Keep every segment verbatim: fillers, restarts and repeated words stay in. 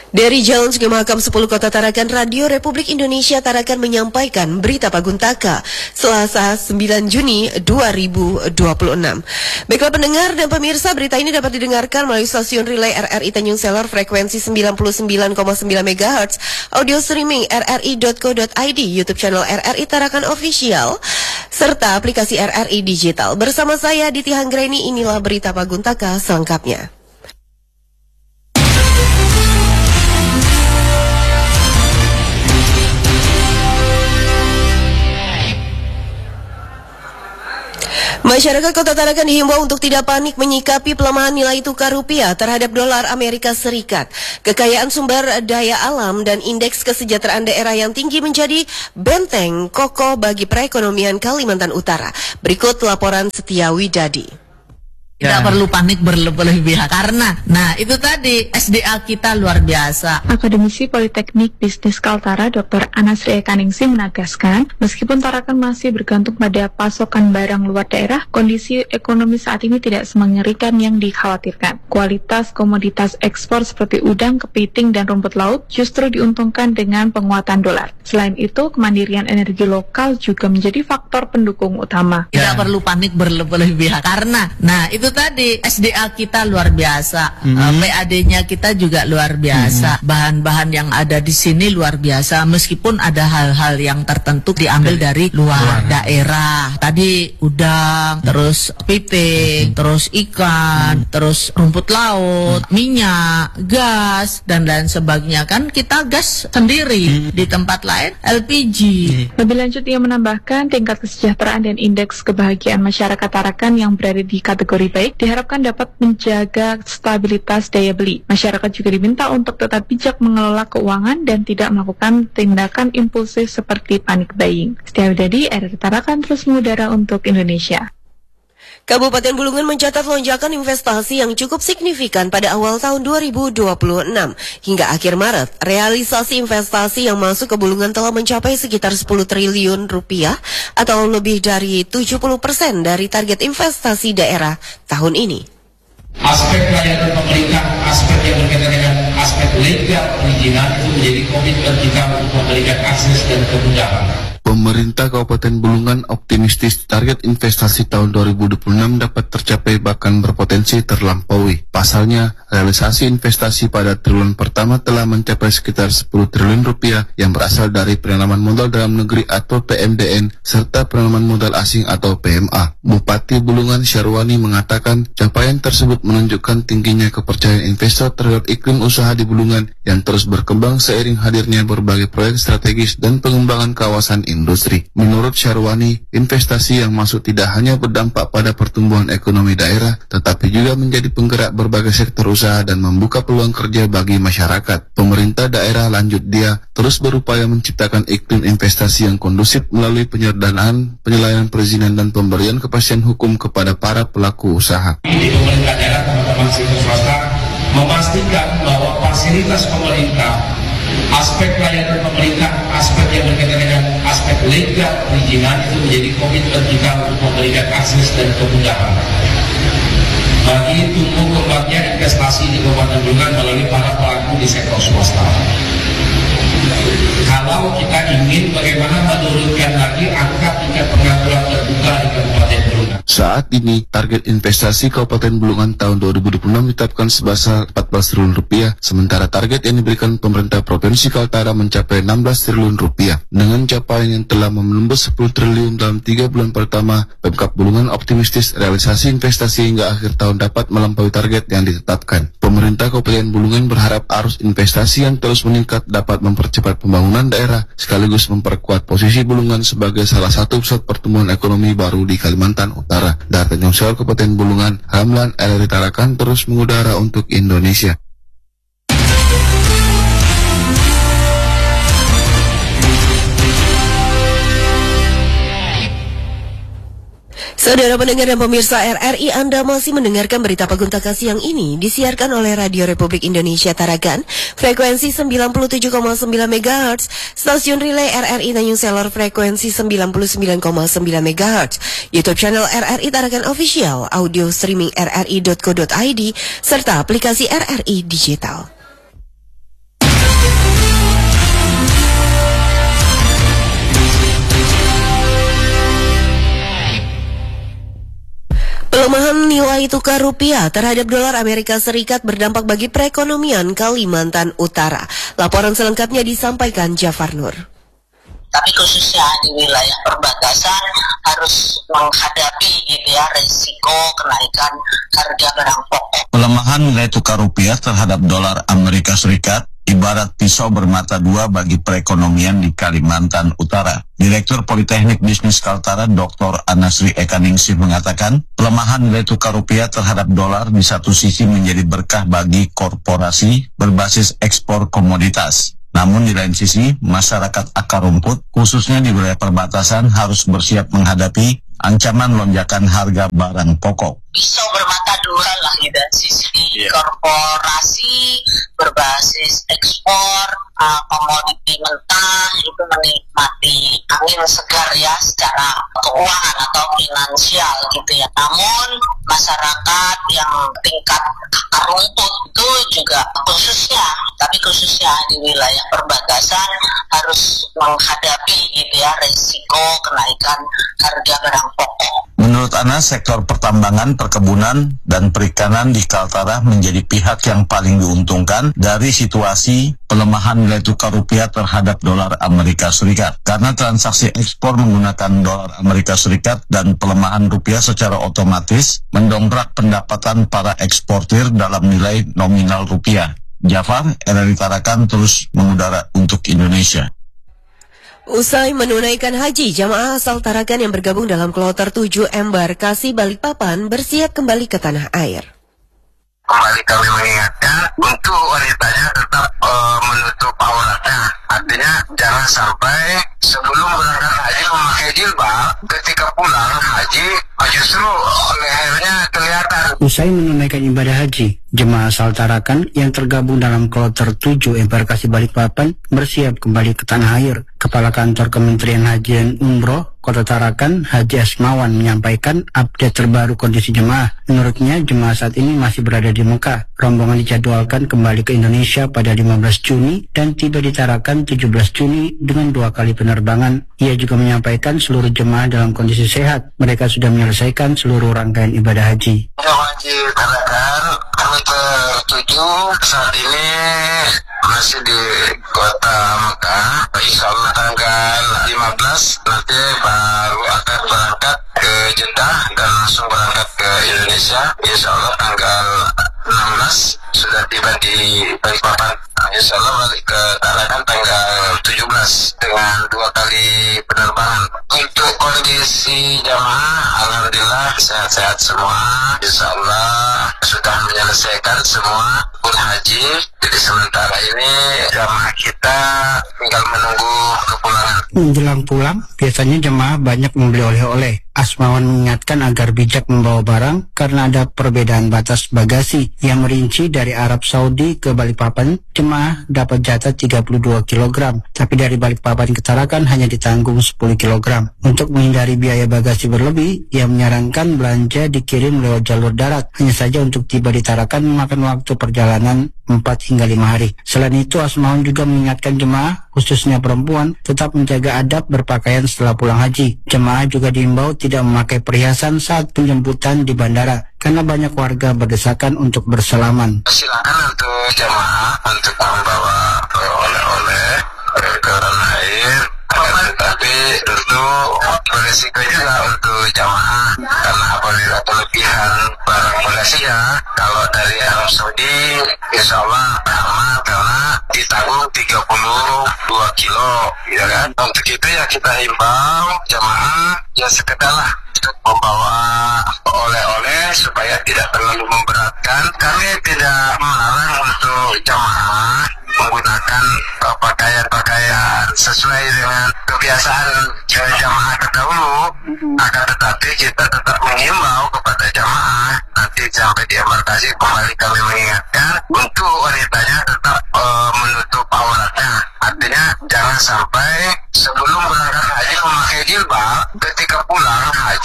Dari Jalan Sungai Mahakam sepuluh Kota Tarakan, Radio Republik Indonesia Tarakan menyampaikan berita Paguntaka, Selasa sembilan Juni dua ribu dua puluh enam. Baiklah pendengar dan pemirsa, berita ini dapat didengarkan melalui stasiun relay R R I Tanjung Selar frekuensi sembilan puluh sembilan koma sembilan megahertz, audio streaming r r i dot co dot i d, YouTube channel R R I Tarakan Official, serta aplikasi R R I Digital. Bersama saya Diti Hanggreni, inilah berita Paguntaka selengkapnya. Masyarakat Kota Tarakan dihimbau untuk tidak panik menyikapi pelemahan nilai tukar rupiah terhadap dolar Amerika Serikat. Kekayaan sumber daya alam dan indeks kesejahteraan daerah yang tinggi menjadi benteng kokoh bagi perekonomian Kalimantan Utara. Berikut laporan Setia Widadi. Tidak ya. perlu panik berlebihan karena, nah itu tadi S D A kita luar biasa. Akademisi Politeknik Bisnis Kaltara Doktor Anasri Ekaningsi menegaskan, meskipun Tarakan masih bergantung pada pasokan barang luar daerah, kondisi ekonomi saat ini tidak semengerikan yang dikhawatirkan. Kualitas komoditas ekspor seperti udang, kepiting, dan rumput laut justru diuntungkan dengan penguatan dolar. Selain itu, kemandirian energi lokal juga menjadi faktor pendukung utama. Tidak ya. perlu panik berlebihan karena, nah itu tadi S D A kita luar biasa, mm-hmm. uh, P A D-nya kita juga luar biasa, mm-hmm. bahan-bahan yang ada di sini luar biasa, meskipun ada hal-hal yang tertentu diambil dari luar, luar daerah. Tadi udang, terus piting, mm-hmm. terus ikan, mm-hmm. terus rumput laut, mm-hmm. minyak, gas, dan lain sebagainya. Kan kita gas sendiri, mm-hmm. di tempat lain L P G. Mm-hmm. Lebih lanjut, ia menambahkan tingkat kesejahteraan dan indeks kebahagiaan masyarakat Tarakan yang berada di kategori baik diharapkan dapat menjaga stabilitas daya beli. Masyarakat juga diminta untuk tetap bijak mengelola keuangan dan tidak melakukan tindakan impulsif seperti panic buying. Setia Widadi, R R I Tarakan terus mengudara untuk Indonesia. Kabupaten Bulungan mencatat lonjakan investasi yang cukup signifikan pada awal tahun dua ribu dua puluh enam. Hingga akhir Maret, realisasi investasi yang masuk ke Bulungan telah mencapai sekitar sepuluh triliun rupiah atau lebih dari tujuh puluh persen dari target investasi daerah tahun ini. Aspek pelayanan pemerintah, aspek yang berkaitan dengan aspek legal perizinan itu menjadi komitmen kita untuk memberikan akses dan kemudahan. Pemerintah Kabupaten Bulungan optimistis target investasi tahun dua ribu dua puluh enam dapat tercapai bahkan berpotensi terlampaui. Pasalnya, realisasi investasi pada triwulan pertama telah mencapai sekitar sepuluh triliun rupiah yang berasal dari penanaman modal dalam negeri atau P M D N serta penanaman modal asing atau P M A. Bupati Bulungan Syarwani mengatakan capaian tersebut menunjukkan tingginya kepercayaan investor terhadap iklim usaha di Bulungan yang terus berkembang seiring hadirnya berbagai proyek strategis dan pengembangan kawasan industri. Menurut Syarwani, investasi yang masuk tidak hanya berdampak pada pertumbuhan ekonomi daerah, tetapi juga menjadi penggerak berbagai sektor usaha dan membuka peluang kerja bagi masyarakat. Pemerintah daerah, lanjut dia, terus berupaya menciptakan iklim investasi yang kondusif melalui penyerdanaan, penyelesaian perizinan dan pemberian kepastian hukum kepada para pelaku usaha. Di pemerintah daerah, teman-teman sektor swasta memastikan bahwa fasilitas pemerintah, aspek pelayanan pemerintah, aspek yang berkaitan dengan aspek legal perizinan itu menjadi komitmen kita untuk memberikan akses dan kemudahan bagi tumbuh kembangnya investasi di Kabupaten Bulungan melalui para pelaku di sektor swasta. Kalau kita ingin bagaimana menurunkan lagi angka tingkat pengangguran terbuka di Kabupaten Bulungan. Saat ini, target investasi Kabupaten Bulungan tahun dua ribu dua puluh enam ditetapkan sebesar empat belas triliun rupiah, sementara target yang diberikan pemerintah Provinsi Kaltara mencapai enam belas triliun rupiah. Dengan capaian yang telah menembus sepuluh triliun dalam tiga bulan pertama, Pemkab Bulungan optimistis realisasi investasi hingga akhir tahun dapat melampaui target yang ditetapkan. Pemerintah Kabupaten Bulungan berharap arus investasi yang terus meningkat dapat mempercepat pembangunan daerah, sekaligus memperkuat posisi Bulungan sebagai salah satu pusat pertumbuhan ekonomi baru di Kalimantan Utara. Dari Tanjung Selar, Kabupaten Bulungan, Ramlan R R I Tarakan terus mengudara untuk Indonesia. Saudara pendengar dan pemirsa R R I, Anda masih mendengarkan berita Paguntaka siang ini disiarkan oleh Radio Republik Indonesia Tarakan, frekuensi sembilan puluh tujuh koma sembilan megahertz, stasiun relay R R I Tanjung Selar frekuensi sembilan puluh sembilan koma sembilan megahertz, YouTube channel R R I Tarakan Official, audio streaming r r i dot co dot i d, serta aplikasi R R I Digital. Pelemahan nilai tukar rupiah terhadap dolar Amerika Serikat berdampak bagi perekonomian Kalimantan Utara. Laporan selengkapnya disampaikan Jafar Nur. Tapi khususnya di wilayah perbatasan harus menghadapi gitu ya risiko kenaikan harga barang pokok. Pelemahan nilai tukar rupiah terhadap dolar Amerika Serikat ibarat pisau bermata dua bagi perekonomian di Kalimantan Utara. Direktur Politeknik Bisnis Kaltara Doktor Anasri Ekaningsih mengatakan, pelemahan nilai tukar rupiah terhadap dolar di satu sisi menjadi berkah bagi korporasi berbasis ekspor komoditas. Namun di lain sisi, masyarakat akar rumput, khususnya di wilayah perbatasan, harus bersiap menghadapi ancaman lonjakan harga barang pokok. Pisau bermata dua lah gitu, sisi yeah. korporasi berbasis ekspor uh, komoditi mentah itu menikmati angin segar ya secara keuangan atau finansial gitu ya. Namun masyarakat yang tingkat akar rumput itu juga khususnya, tapi khususnya di wilayah perbatasan harus menghadapi gitu ya risiko kenaikan harga barang pokok. Menurut Ana, sektor pertambangan, perkebunan, dan perikanan di Kaltara menjadi pihak yang paling diuntungkan dari situasi pelemahan nilai tukar rupiah terhadap dolar Amerika Serikat. Karena transaksi ekspor menggunakan dolar Amerika Serikat dan pelemahan rupiah secara otomatis mendongkrak pendapatan para eksportir dalam nilai nominal rupiah. Jafar, R R I Tarakan terus mengudara untuk Indonesia. Usai menunaikan haji, jamaah asal Tarakan yang bergabung dalam kloter tujuh embarkasi Balikpapan bersiap kembali ke tanah air. Kembali kami mengingatkan untuk wanitanya tetap uh, menutup auratnya. Artinya jangan sampai sebelum berangkat haji memakai jilbab, ketika pulang haji justru lehernya kelihatan. Usai menunaikan ibadah haji, jemaah asal Tarakan yang tergabung dalam kloter tujuh embarkasi Balikpapan bersiap kembali ke tanah air. Kepala Kantor Kementerian Haji dan Umroh Kota Tarakan, Haji Asmawan, menyampaikan update terbaru kondisi jemaah. Menurutnya, jemaah saat ini masih berada di Mekah. Rombongan dijadwalkan kembali ke Indonesia pada lima belas Juni dan tiba di Tarakan tujuh belas Juni dengan dua kali penerbangan. Ia juga menyampaikan seluruh jemaah dalam kondisi sehat. Mereka sudah menyelesaikan seluruh rangkaian ibadah haji. Haji Tarakan, kami tertuju saat ini masih di kota Mekah. Insya Allah tanggal lima belas nanti baru akan berangkat ke Jeddah dan langsung berangkat ke Indonesia. Insya Allah tanggal enam belas sudah tiba di Balikpapan. Insya Allah balik ke Tarakan tanggal tujuh belas dengan dua kali penerbangan. Untuk kondisi jamaah, alhamdulillah sehat-sehat semua. Insya Allah sudah menyelesaikan semua pun haji. Jadi sementara ini jamaah kita tinggal menunggu kepulangan. Menjelang pulang, biasanya jemaah banyak membeli oleh-oleh. Asmawan mengingatkan agar bijak membawa barang karena ada perbedaan batas bagasi yang merinci dari Arab Saudi ke Balikpapan, jemaah dapat jatah tiga puluh dua kilogram, tapi dari Balikpapan ke Tarakan hanya ditanggung sepuluh kilogram. Untuk menghindari biaya bagasi berlebih, ia menyarankan belanja dikirim lewat jalur darat. Hanya saja untuk tiba di Tarakan memakan waktu perjalanan empat hingga lima hari. Selain itu, Asmawan juga mengingatkan jemaah, khususnya perempuan, tetap menjaga adab berpakaian setelah pulang haji. Jemaah juga diimbau tidak memakai perhiasan saat penjemputan di bandara, karena banyak warga berdesakan untuk bersalaman. Silakan untuk jemaah untuk membawa oleh-oleh ke tanah air, tetapi tentu berisiko juga untuk jemaah karena apabila kelebihan barang bagasinya kalau dari Arab Saudi insya Allah aman karena ditanggung tiga puluh dua kilo, ya kan. Untuk itu ya kita himbau jemaah ya sekedarlah untuk membawa oleh-oleh supaya tidak terlalu memberatkan. Kami tidak melarang untuk jemaah menggunakan uh, pakaian-pakaian sesuai dengan kebiasaan jamaah terdahulu, akan tetapi kita tetap mengimbau kepada jamaah nanti sampai di embarkasi kembali kami mengingatkan untuk wanitanya tetap uh, menutup auratnya. Artinya jangan sampai sebelum berangkat haji memakai jilbab, ketika pulang haji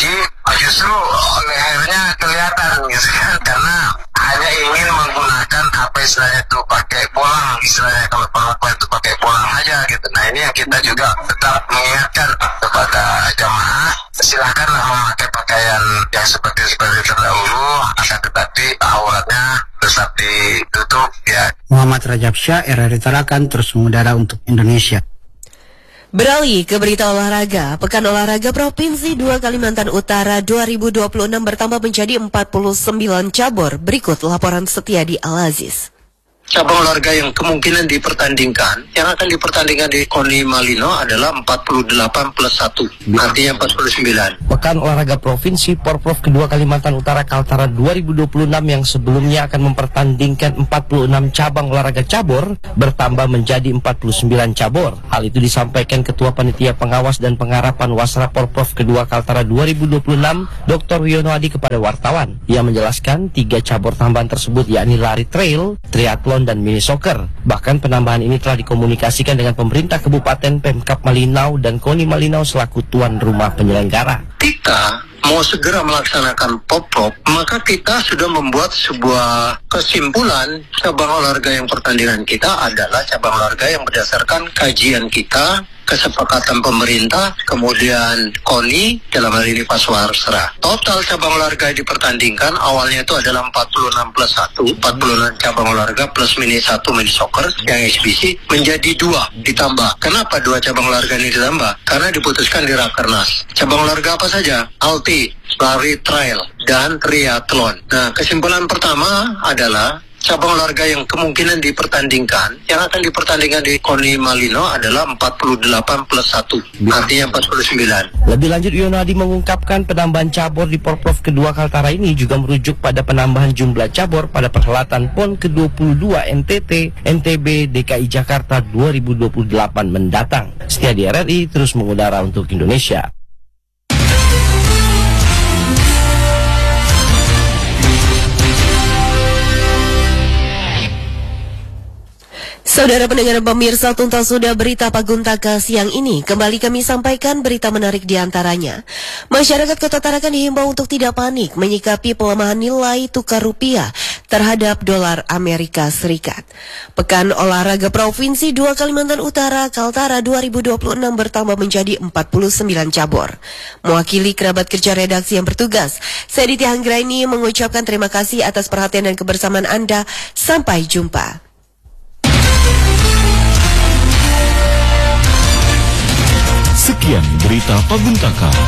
justru lehernya kelihatan gitu kan, karena hanya ingin menggunakan apa istilahnya itu pakai bolang, istilahnya kalau perempuan itu pakai bolang aja gitu. Nah ini yang kita juga tetap mengingatkan kepada jamaah, silakanlah memakai pakaian yang seperti seperti terdahulu, akan tetapi auratnya tetap ditutup ya. Muhammad Rajab Syah, R R I Tarakan, terus mengudara untuk Indonesia. Beralih ke berita olahraga, Pekan Olahraga Provinsi dua Kalimantan Utara dua ribu dua puluh enam bertambah menjadi empat puluh sembilan cabur. Berikut laporan Setiadi Al-Aziz. Cabang olahraga yang kemungkinan dipertandingkan, yang akan dipertandingkan di Koni Malino adalah empat puluh delapan plus satu, artinya empat puluh sembilan. Pekan Olahraga Provinsi Porprov kedua Kalimantan Utara Kaltara dua ribu dua puluh enam yang sebelumnya akan mempertandingkan empat puluh enam cabang olahraga cabur bertambah menjadi empat puluh sembilan cabur. Hal itu disampaikan Ketua Panitia Pengawas dan Pengarapan Wasra Porprov kedua Kaltara dua ribu dua puluh enam, Doktor Wiono Adi kepada wartawan. Ia menjelaskan tiga cabur tambahan tersebut yakni lari trail, triathlon, dan mini soccer. Bahkan penambahan ini telah dikomunikasikan dengan pemerintah Kabupaten, Pemkab Malinau, dan Koni Malinau selaku tuan rumah penyelenggara. Kita mau segera melaksanakan Porprov, maka kita sudah membuat sebuah kesimpulan cabang olahraga yang pertandingan kita adalah cabang olahraga yang berdasarkan kajian kita, kesepakatan pemerintah, kemudian Koni, dalam hal ini Paswasra. Total cabang olahraga yang dipertandingkan awalnya itu adalah empat puluh enam plus satu, empat puluh enam cabang olahraga plus mini satu mini soccer yang eksibisi menjadi dua ditambah. Kenapa dua cabang olahraga ini ditambah? Karena diputuskan di Rakernas. Cabang olahraga apa saja? Ulti, lari trail, dan triathlon. Nah, kesimpulan pertama adalah cabang olahraga yang kemungkinan dipertandingkan, yang akan dipertandingkan di Koni Malino adalah empat puluh delapan plus satu, artinya empat puluh sembilan. Lebih lanjut, Yonadi mengungkapkan penambahan cabur di Porprov kedua Kaltara ini juga merujuk pada penambahan jumlah cabur pada perhelatan PON ke dua puluh dua N T T, N T B, D K I Jakarta dua ribu dua puluh delapan mendatang. Setia di R R I terus mengudara untuk Indonesia. Saudara pendengar dan pemirsa, tuntas sudah berita Paguntaka siang ini. Kembali kami sampaikan berita menarik di antaranya. Masyarakat Kota Tarakan dihimbau untuk tidak panik menyikapi pelemahan nilai tukar rupiah terhadap dolar Amerika Serikat. Pekan Olahraga Provinsi dua Kalimantan Utara Kaltara dua ribu dua puluh enam bertambah menjadi empat puluh sembilan cabur. Mewakili kerabat kerja redaksi yang bertugas, saya Ditya Anggraini mengucapkan terima kasih atas perhatian dan kebersamaan Anda. Sampai jumpa. Sekian berita Paguntaka.